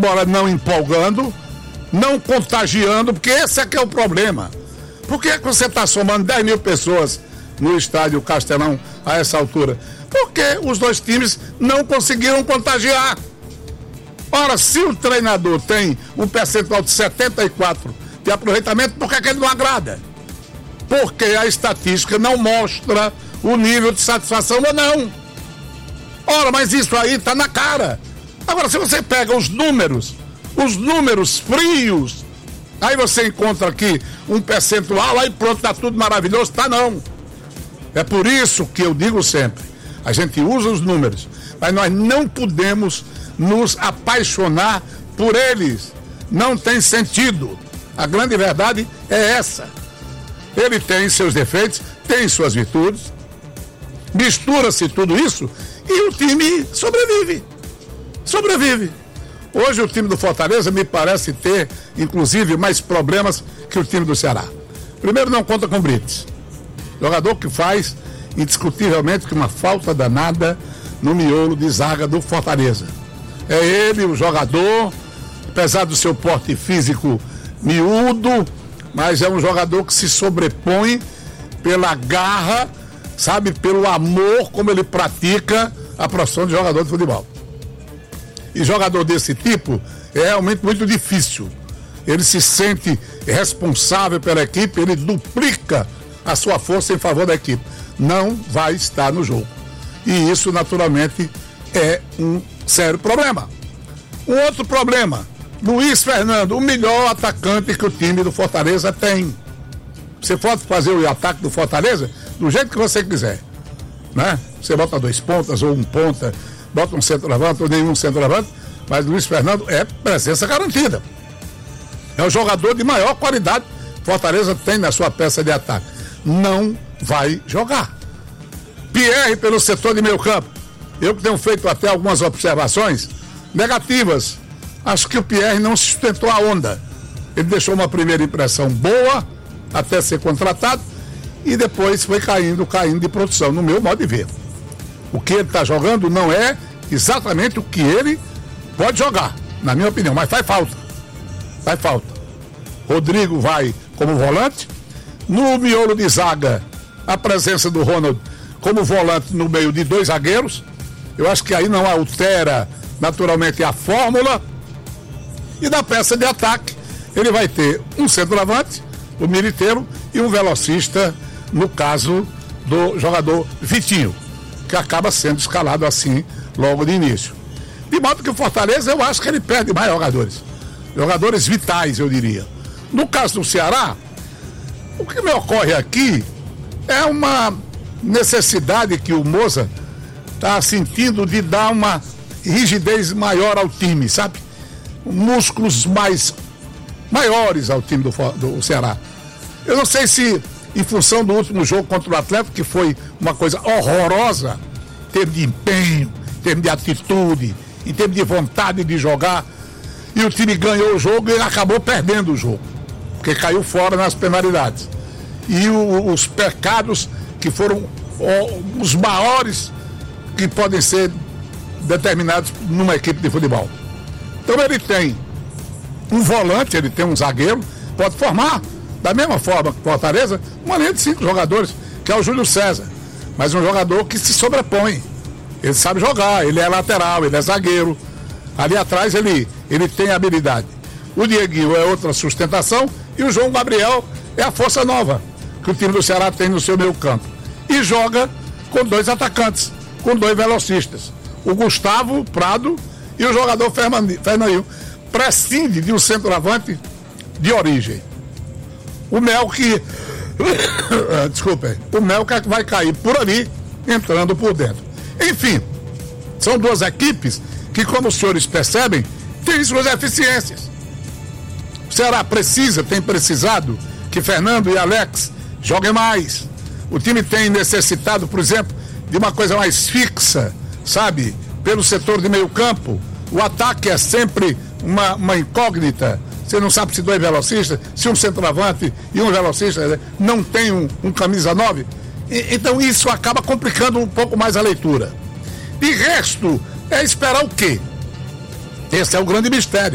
embora não empolgando, não contagiando, porque esse é que é o problema. Por que você está somando 10 mil pessoas no estádio Castelão a essa altura? Porque os dois times não conseguiram contagiar. Ora, se o treinador tem um percentual de 74 de aproveitamento, por que ele não agrada? Porque a estatística não mostra o nível de satisfação ou não. Ora, mas isso aí está na cara. Agora, se você pega os números frios, aí você encontra aqui um percentual, aí pronto, está tudo maravilhoso. Tá não. É por isso que eu digo sempre, a gente usa os números, mas nós não podemos nos apaixonar por eles. Não tem sentido. A grande verdade é essa. Ele tem seus defeitos, tem suas virtudes, mistura-se tudo isso e o time sobrevive. Hoje o time do Fortaleza me parece ter, inclusive, mais problemas que o time do Ceará. Primeiro, não conta com o Brites, jogador que faz indiscutivelmente que uma falta danada no miolo de zaga do Fortaleza. É ele o jogador, apesar do seu porte físico miúdo, mas é um jogador que se sobrepõe pela garra, sabe, pelo amor como ele pratica a profissão de jogador de futebol. E jogador desse tipo é realmente muito difícil. Ele se sente responsável pela equipe, ele duplica a sua força em favor da equipe. Não vai estar no jogo. E isso, naturalmente, é um sério problema. Um outro problema, Luiz Fernando, o melhor atacante que o time do Fortaleza tem. Você pode fazer o ataque do Fortaleza do jeito que você quiser, né? Você bota 2 pontas ou 1 ponta, bota um centroavante ou nenhum centroavante, mas Luiz Fernando é presença garantida. É o jogador de maior qualidade que Fortaleza tem na sua peça de ataque. Não vai jogar. Pierre pelo setor de meio campo. Eu que tenho feito até algumas observações negativas. Acho que o Pierre não sustentou a onda. Ele deixou uma primeira impressão boa até ser contratado e depois foi caindo de produção, no meu modo de ver. O que ele está jogando não é exatamente o que ele pode jogar, na minha opinião, mas faz falta. Rodrigo vai como volante. No miolo de zaga, a presença do Ronald como volante no meio de 2 zagueiros. Eu acho que aí não altera naturalmente a fórmula. E da peça de ataque, ele vai ter um centroavante, o Militeiro, e um velocista, no caso do jogador Vitinho, que acaba sendo escalado assim logo de início. De modo que o Fortaleza, eu acho que ele perde mais jogadores vitais, eu diria. No caso do Ceará, o que me ocorre aqui é uma necessidade que o Moza está sentindo de dar uma rigidez maior ao time, sabe? Músculos maiores ao time do Ceará. Eu não sei se, em função do último jogo contra o Atlético, que foi uma coisa horrorosa, em termos de empenho, em termos de atitude, em termos de vontade de jogar, e o time ganhou o jogo e ele acabou perdendo o jogo, porque caiu fora nas penalidades. E os pecados que foram os maiores que podem ser determinados numa equipe de futebol. Então ele tem um volante, ele tem um zagueiro, pode formar, da mesma forma que Fortaleza, uma linha de 5 jogadores, que é o Júlio César, mas um jogador que se sobrepõe. Ele sabe jogar, ele é lateral, ele é zagueiro. Ali atrás ele tem habilidade. O Dieguinho é outra sustentação e o João Gabriel é a força nova que o time do Ceará tem no seu meio campo. E joga com 2 atacantes, com 2 velocistas. O Gustavo Prado e o jogador Fernandinho. Prescinde de um centroavante de origem. O Melk, o Melk vai cair por ali, entrando por dentro. Enfim, são 2 equipes que, como os senhores percebem, têm suas eficiências. O Ceará tem precisado que Fernando e Alex joguem mais. O time tem necessitado, por exemplo, de uma coisa mais fixa, sabe? Pelo setor de meio campo. O ataque é sempre uma incógnita. Você não sabe se 2 velocistas, se um centroavante e um velocista não tem um camisa 9. Então isso acaba complicando um pouco mais a leitura. De resto, é esperar o quê? Esse é o grande mistério.